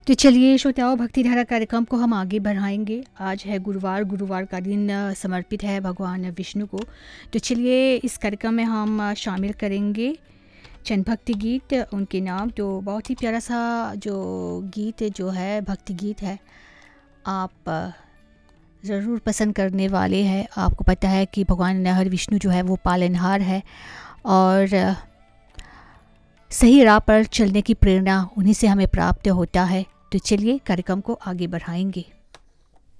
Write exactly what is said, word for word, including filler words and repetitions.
तो चलिए श्रोताओं, भक्ति धारा कार्यक्रम को हम आगे बढ़ाएंगे। आज है गुरुवार। गुरुवार का दिन अ, समर्पित है भगवान विष्णु को। तो चलिए इस कार्यक्रम में हम अ, शामिल करेंगे चंद भक्ति गीत, उनके नाम। तो बहुत ही प्यारा सा जो गीत जो है, भक्ति गीत है, आप अ, ज़रूर पसंद करने वाले हैं। आपको पता है कि भगवान हर विष्णु जो है वो पालनहार है और अ, सही राह पर चलने की प्रेरणा उन्हीं से हमें प्राप्त होता है। तो चलिए कार्यक्रम को आगे बढ़ाएंगे।